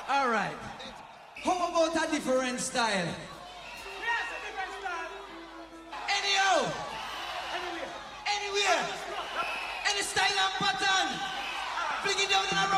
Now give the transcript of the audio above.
All right. How about a different style? Yes, a different style. Anyhow, Anyway. anywhere, any style and pattern. Flick it down in a